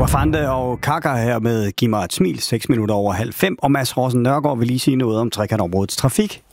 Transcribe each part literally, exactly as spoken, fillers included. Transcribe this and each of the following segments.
Wafande og Kaka her med Giv mig et smil, seks minutter over halv fem. Og Mads Rossen Nørgaard vil lige sige noget om trekantområdets trafik.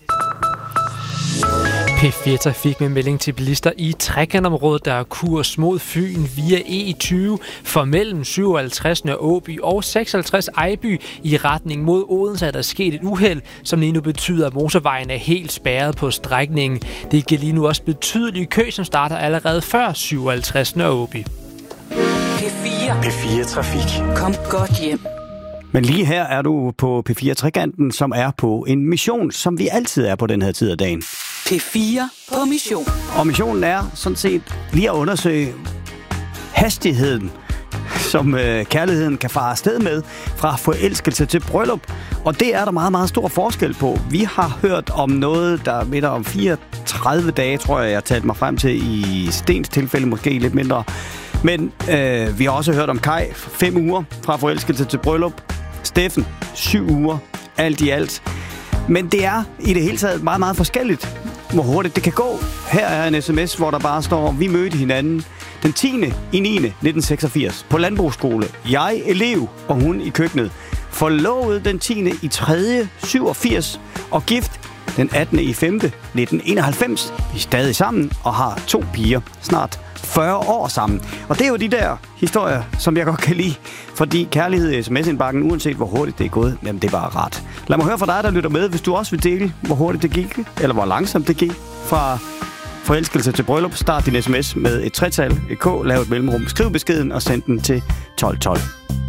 P fire Trafik med melding til bilister i trekantområdet, der er kurs mod Fyn via E tyve for mellem syvoghalvtreds Nørre Åby og seksoghalvtreds Ejby i retning mod Odense, er der sket et uheld, som lige nu betyder, at motorvejen er helt spærret på strækningen. Det giver lige nu også betydelig kø, som starter allerede før syvoghalvtreds Nørre Åby. P fire. P fire Trafik. Kom godt hjem. Men lige her er du på P fire Trekanten, som er på en mission, som vi altid er på den her tid af dagen. P fire på mission. Og missionen er sådan set lige at undersøge hastigheden, som øh, kærligheden kan fare afsted med fra forelskelse til bryllup. Og det er der meget, meget stor forskel på. Vi har hørt om noget, der minder om fireogtredive dage, tror jeg, jeg talte mig frem til i Stens tilfælde, måske lidt mindre. Men øh, vi har også hørt om Kai, fem uger fra forelskelse til bryllup. Steffen, syv uger, alt i alt. Men det er i det hele taget meget, meget forskelligt, hvor hurtigt det kan gå. Her er en sms, hvor der bare står, vi mødte hinanden den tiende i niende nitten seksogfirs på landbrugsskole. Jeg elev, og hun i køkkenet. Forlovet den tiende i tredje syvogfirs og gift den attende i femte nitten enoghalvfems. Vi er stadig sammen og har to piger, snart fyrre år sammen. Og det er jo de der historier, som jeg godt kan lide, fordi kærlighed i sms-indbakken, uanset hvor hurtigt det er gået, jamen det er bare rart. Lad mig høre fra dig, der lytter med, hvis du også vil dele, hvor hurtigt det gik, eller hvor langsomt det gik fra forelskelse til bryllup. Start din sms med et tretal, et K, lav et mellemrum, skriv beskeden og send den til tolv tolv.